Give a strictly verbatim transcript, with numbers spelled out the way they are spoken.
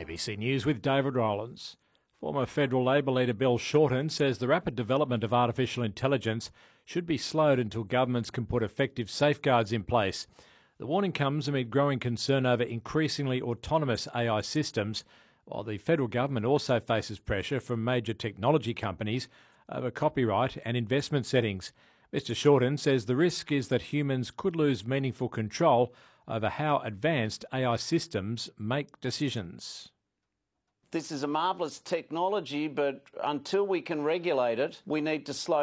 B C News with David Rowlands. Former federal Labor leader Bill Shorten says the rapid development of artificial intelligence should be slowed until governments can put effective safeguards in place. The warning comes amid growing concern over increasingly autonomous A I systems, while the federal government also faces pressure from major technology companies over copyright and investment settings. Mister Shorten says the risk is that humans could lose meaningful control over how advanced A I systems make decisions. This is a marvellous technology, but until we can regulate it, we need to slow